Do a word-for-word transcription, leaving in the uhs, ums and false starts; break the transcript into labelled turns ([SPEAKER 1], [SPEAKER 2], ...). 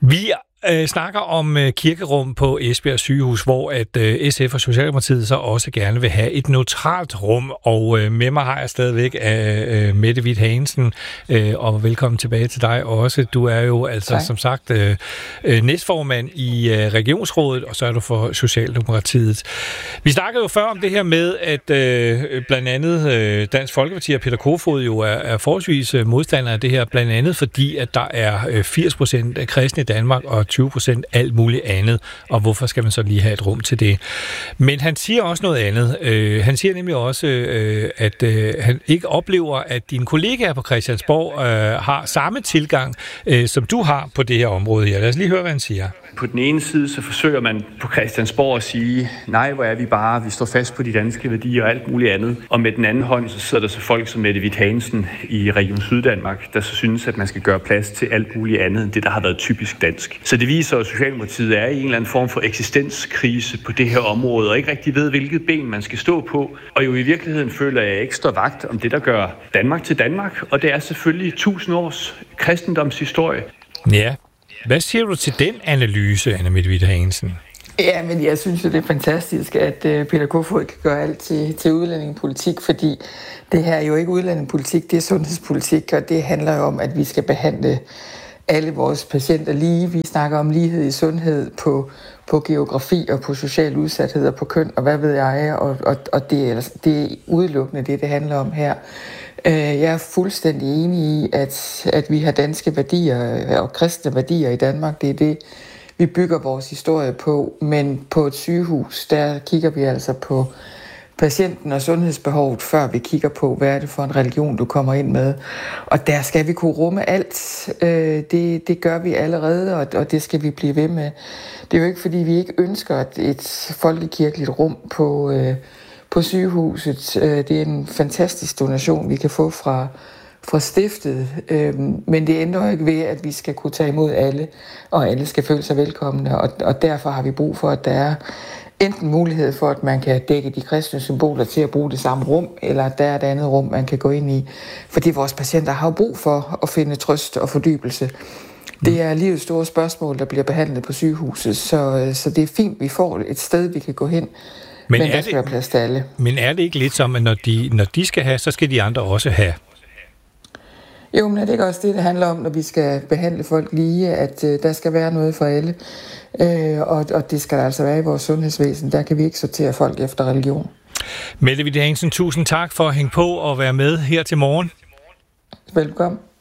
[SPEAKER 1] Vi øh, snakker om øh, kirkerum på Esbjerg sygehus, hvor at øh, S F og Socialdemokratiet så også gerne vil have et neutralt rum. Og øh, med mig har jeg stadigvæk af øh, Mette Hvidt Haagensen, øh, og velkommen tilbage til dig også. Du er jo altså tak. som sagt øh, øh, næstformand i øh, regionsrådet, og så er du for Socialdemokratiet. Vi snakkede jo før om det her med, at øh, blandt andet øh, Dansk Folkeparti og Peter Kofod jo er, er forholdsvis øh, modstandere af det her, blandt andet fordi, at der er øh, firs procent af kristne i Danmark og tyve procent alt muligt andet, og hvorfor skal man så lige have et rum til det? Men han siger også noget andet. Øh, han siger nemlig også, øh, at øh, han ikke oplever, at dine kollegaer på Christiansborg øh, har samme tilgang, øh, som du har på det her område her. Lad os lige høre, hvad han siger.
[SPEAKER 2] På den ene side, så forsøger man på Christiansborg at sige, nej, hvor er vi bare, vi står fast på de danske værdier og alt muligt andet. Og med den anden hånd, så sidder der så folk som Mette Hvidt Haagensen i Region Syddanmark, der så synes, at man skal gøre plads til alt muligt andet, end det, der har været typisk dansk. Så det viser, at Socialdemokratiet er i en eller anden form for eksistenskrise på det her område, og ikke rigtig ved, hvilket ben man skal stå på. Og jo i virkeligheden føler jeg ikke står vagt om det, der gør Danmark til Danmark, og det er selvfølgelig tusind års kristendomshistorie.
[SPEAKER 1] Ja. Hvad siger du til den analyse, Anna Mette Hvidt Haagensen?
[SPEAKER 3] Ja, men jeg synes jo, det er fantastisk, at Peter Kofod kan gøre alt til, til udlændingepolitik, fordi det her er jo ikke udlændingepolitik, det er sundhedspolitik, og det handler jo om, at vi skal behandle alle vores patienter lige. Vi snakker om lighed i sundhed, på, på geografi og på social udsathed og på køn, og hvad ved jeg, og, og, og det, er, det er udelukkende det, det handler om her. Jeg er fuldstændig enig i, at, at vi har danske værdier og kristne værdier i Danmark. Det er det, vi bygger vores historie på. Men på et sygehus, der kigger vi altså på patienten og sundhedsbehovet, før vi kigger på, hvad er det for en religion, du kommer ind med. Og der skal vi kunne rumme alt. Det, det gør vi allerede, og det skal vi blive ved med. Det er jo ikke, fordi vi ikke ønsker et folkekirkeligt rum på på sygehuset. Det er en fantastisk donation, vi kan få fra, fra stiftet, men det ændrer ikke ved, at vi skal kunne tage imod alle, og alle skal føle sig velkomne, og, og derfor har vi brug for, at der er enten mulighed for, at man kan dække de kristne symboler til at bruge det samme rum, eller at der er et andet rum, man kan gå ind i, fordi vores patienter har brug for at finde trøst og fordybelse. Det er livets store spørgsmål, der bliver behandlet på sygehuset, så, så det er fint, vi får et sted, vi kan gå hen. Men, men der skal være plads til alle.
[SPEAKER 1] Men er det ikke lidt som, at når de, når de skal have, så skal de andre også have?
[SPEAKER 3] Jo, men er det ikke også det, det handler om, når vi skal behandle folk lige, at øh, der skal være noget for alle. Øh, og, og det skal der altså være i vores sundhedsvæsen. Der kan vi ikke sortere folk efter religion.
[SPEAKER 1] Mette Hvidt Haagensen, tusind tak for at hænge på og være med her til morgen.
[SPEAKER 3] Velkommen.